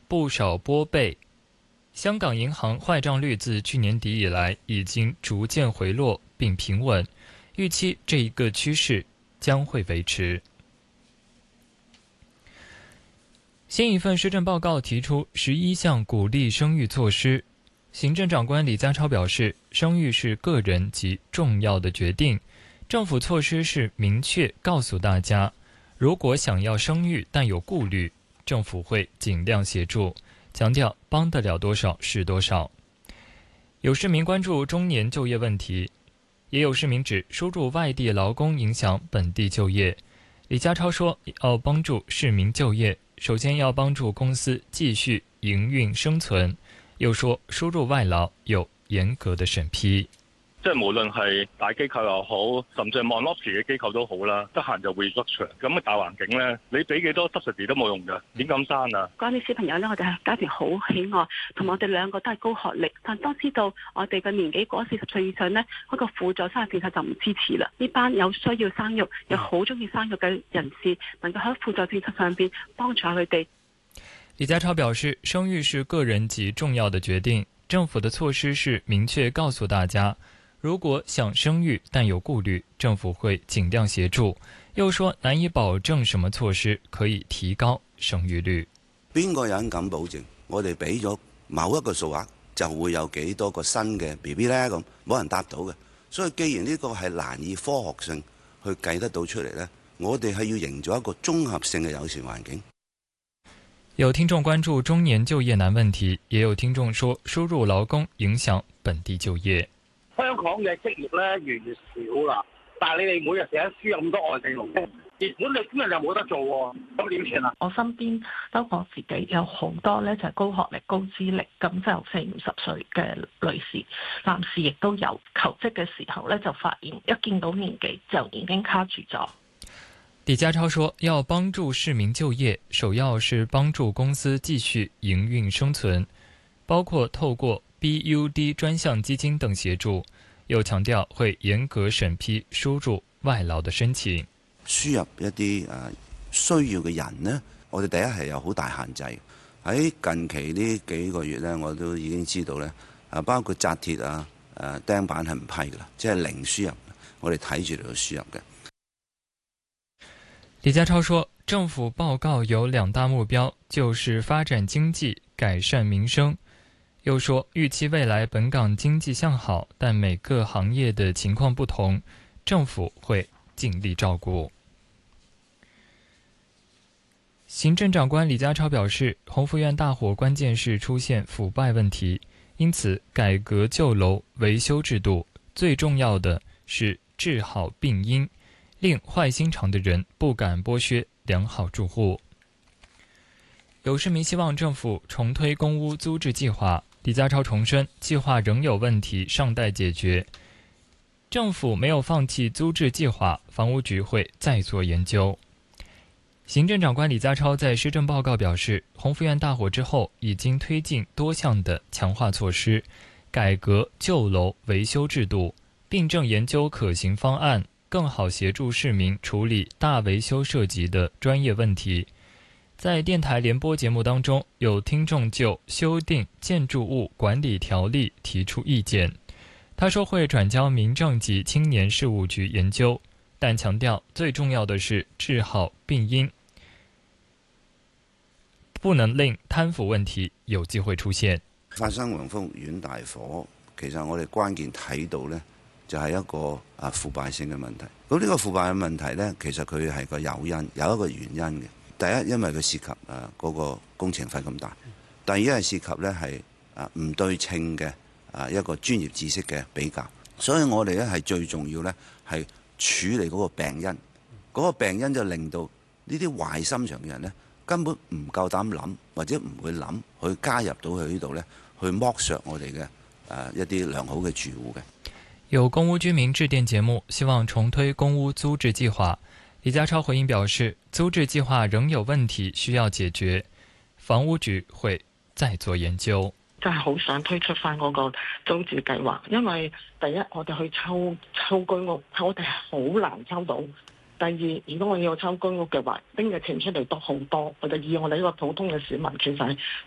不少拨备。香港银行坏账率自去年底以来已经逐渐回落并平稳，预期这一个趋势将会维持。新一份施政报告提出11项鼓励生育措施。行政长官李家超表示，生育是个人及重要的决定，政府措施是明确告诉大家，如果想要生育但有顾虑，政府会尽量协助，强调帮得了多少是多少。有市民关注中年就业问题，也有市民指输入外地劳工影响本地就业。李家超说，要帮助市民就业，首先要帮助公司继续营运生存，又說輸入外勞有嚴格的審批。 即係無論係大機構又好，甚至係 monopoly 嘅機構都好啦，得閒就會 restructure。咁嘅大環境咧，你俾幾多 subsidy 都冇用㗎，點敢生啊？ 關於小朋友咧，我哋係家庭好喜愛，同埋我哋兩個都係高學歷，但當知道我哋嘅年紀過40歲以上咧，嗰個輔助生育政策就唔支持啦。呢班有需要生育又好中意生育嘅人士，能夠喺輔助政策上邊幫助佢哋。 李家超表示，生育是個人及重要的決定，政府的措施是明確告訴大家，如果想生育但有顧慮，政府會盡量協助。又說難以保證什麼措施可以提高生育率。 邊個人敢保證我哋俾咗某一個數額就會有幾多個新嘅 BB 呢？咁冇人答到嘅。所以既然呢個係難以科學性去計得到出嚟呢，我哋係要營造一個綜合性嘅友善環境。 有聽眾關注中年就業難問題，也有聽眾說輸入勞工影響本地就業。 香港嘅職業咧越嚟越少啦，但係你哋每日成日輸入咁多外地勞工，原本你今日又冇得做喎，咁點算啊？ 我身邊包括自己有好多咧就係高學歷、高資歷，咁就40-50歲嘅女士、男士亦都有。求職嘅時候咧就發現一見到年紀就已經卡住咗。 李家超說，要幫助市民就業，首要是幫助公司繼續營運生存，包括透過 BUD 專項基金等協助。又強調會嚴格審批輸入外勞的申請。 輸入一啲需要嘅人呢，我哋第一係有好大限制。喺近期呢幾個月呢，我都已經知道呢，包括紮鐵釘板係唔批㗎啦，即係零輸入，我哋睇住嚟到輸入嘅。 李家超說，政府報告有2大目標，就是發展經濟、改善民生。又說，預期未來本港經濟向好，但每個行業的情況不同，政府會盡力照顧。行政長官李家超表示，鴻福苑大火關鍵是出現腐敗問題，因此改革舊樓維修制度，最重要的是治好病因，令壞心腸的人不敢剝削良好住戶。有市民希望政府重推公屋租置計劃，李家超重申，計劃仍有問題尚待解決。政府沒有放棄租置計劃，房屋局會再做研究。行政長官李家超在施政報告表示，鴻福苑大火之後已經推進多項的強化措施，改革舊樓維修制度，並正研究可行方案，更好協助市民處理大維修涉及的專業問題。在電台聯播節目當中，有聽眾就修訂建築物管理條例提出意見。他說會轉交民政及青年事務局研究，但強調最重要的是治好病因，不能令貪腐問題有機會出現。 發生鴻福苑大火，其實我哋關鍵睇到呢，就係一個腐敗性嘅問題。咁呢個腐敗嘅問題呢，其實佢係個誘因，有一個原因嘅。第一，因為佢涉及嗰個工程費咁大；第二，係涉及呢係唔對稱嘅一個專業知識嘅比較。所以我哋呢係最重要呢係處理嗰個病因。嗰個病因就令到呢啲壞心腸嘅人呢根本唔夠膽諗，或者唔會諗去加入到去呢度呢，去剝削我哋嘅一啲良好嘅住戶嘅。 有公屋居民致電節目，希望重推公屋租置計劃。李家超回應表示，租置計劃仍有問題需要解決，房屋局會再做研究。 真係好想推出翻嗰個租置計劃，因為第一我哋去抽居屋，我哋係好難抽到。第二，如果我要抽居屋嘅話，拎嘅錢出嚟都好多，我哋以我哋呢個普通嘅市民，其實係